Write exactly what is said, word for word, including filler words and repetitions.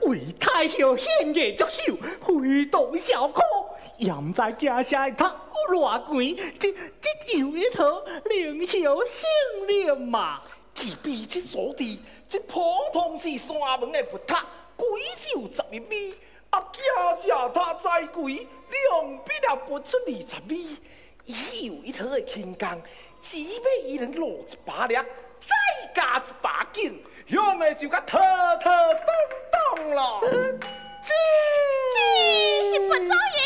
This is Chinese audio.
为太后献艺作秀，非同小可。严在惊下读偌贵，这这有一套灵秀性命嘛。 其比这所地，这普通是山门的佛塔，贵就十一米，啊，惊下塔再贵，两笔也不出二十米。伊有一套的轻功，只要伊能落一把力，再加一把劲，用的就甲妥妥当当啦。 这这是不走